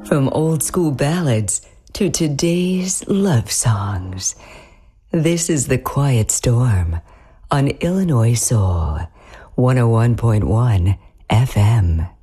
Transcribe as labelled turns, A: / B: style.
A: From old school ballads to today's love songs, this is The Quiet Storm on Illinois Soul, 101.1 FM.